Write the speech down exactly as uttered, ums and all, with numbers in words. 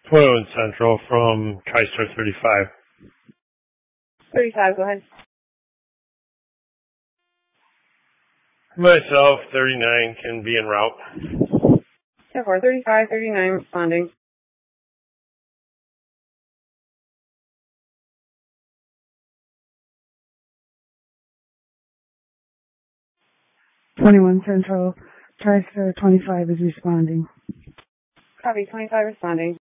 twenty-one Central from TriStar thirty-five. thirty-five, go ahead. Myself, thirty-nine, can be en route. Yeah, four thirty-five, thirty-nine, responding. twenty-one Central, TriStar twenty-five is responding. Copy, twenty-five responding.